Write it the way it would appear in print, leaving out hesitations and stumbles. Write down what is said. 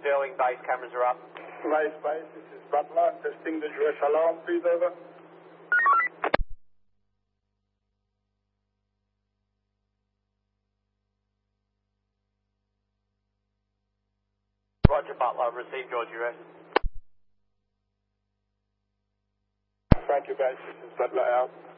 Sterling base cameras are up. Base, this is Butler. Testing the US alarm, please, over. Roger, Butler. Received your duress. Thank you, base. This is Butler out.